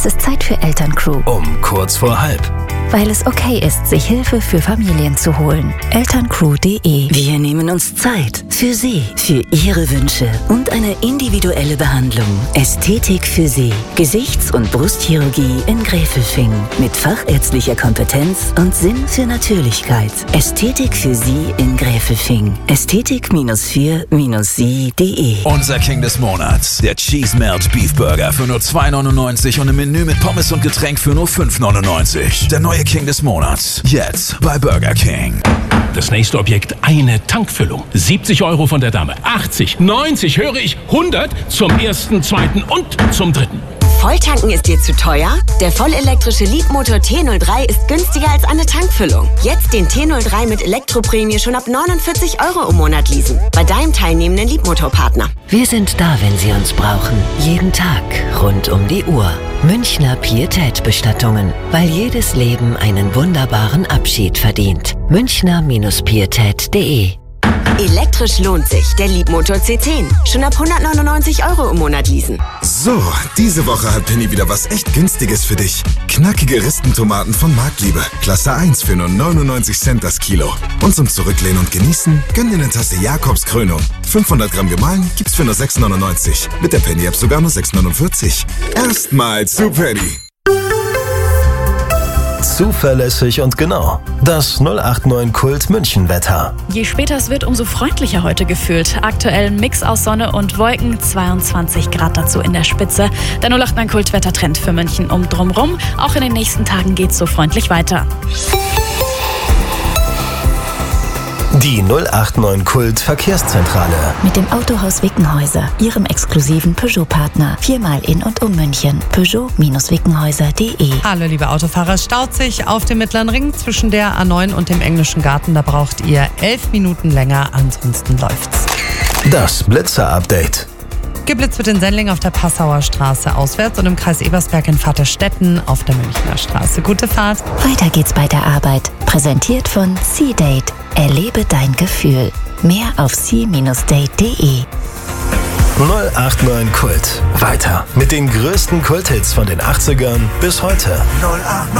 Es ist Zeit für Elterncrew. Um kurz vor halb. Weil es okay ist, sich Hilfe für Familien zu holen. Elterncrew.de. Wir nehmen uns Zeit für Sie, für Ihre Wünsche und eine individuelle Behandlung. Ästhetik für Sie. Gesichts- und Brustchirurgie in Gräfelfing. Mit fachärztlicher Kompetenz und Sinn für Natürlichkeit. Ästhetik für Sie in Gräfelfing. Ästhetik-4-sie.de. Unser King des Monats. Der Cheese Melt Beef Burger für nur 2,99 und im Menü mit Pommes und Getränk für nur 5,99. Der neue King des Monats. Jetzt bei Burger King. Das nächste Objekt, eine Tankfüllung. 70 € von der Dame. 80, 90, höre ich, 100 zum ersten, zweiten und zum dritten. Volltanken ist dir zu teuer? Der vollelektrische Leapmotor T03 ist günstiger als eine Tankfüllung. Jetzt den T03 mit Elektroprämie schon ab 49 € im Monat leasen. Bei deinem teilnehmenden Leapmotor-Partner. Wir sind da, wenn Sie uns brauchen. Jeden Tag, rund um die Uhr. Münchner Pietät-Bestattungen. Weil jedes Leben einen wunderbaren Abschied verdient. Münchner-pietät.de. Elektrisch lohnt sich. Der Leapmotor C10. Schon ab 199 € im Monat leasen. So, diese Woche hat Penny wieder was echt Günstiges für dich. Knackige Ristentomaten von Marktliebe. Klasse 1 für nur 99 Cent das Kilo. Und zum Zurücklehnen und Genießen, gönn dir eine Tasse Jakobskrönung. 500 Gramm gemahlen gibt's für nur 6,99. Mit der Penny-App sogar nur 6,49. Erstmal zu Penny. Zuverlässig und genau. Das 089 Kult München Wetter. Je später es wird, umso freundlicher heute gefühlt. Aktuell ein Mix aus Sonne und Wolken, 22 Grad dazu in der Spitze. Der 089 Kult Wettertrend für München um drumrum. Auch in den nächsten Tagen geht's so freundlich weiter. Die 089 Kult Verkehrszentrale. Mit dem Autohaus Wickenhäuser, Ihrem exklusiven Peugeot-Partner. 4-mal in und um München. Peugeot-Wickenhäuser.de. Hallo liebe Autofahrer, staut sich auf dem Mittleren Ring zwischen der A9 und dem Englischen Garten. Da braucht ihr 11 Minuten länger, ansonsten läuft's. Das Blitzer-Update. Geblitzt wird in Sendling auf der Passauer Straße auswärts und im Kreis Ebersberg in Vaterstetten auf der Münchner Straße. Gute Fahrt. Weiter geht's bei der Arbeit. Präsentiert von C-Date. Erlebe dein Gefühl. Mehr auf c-date.de. 089 Kult. Weiter mit den größten Kulthits von den 80ern bis heute. 089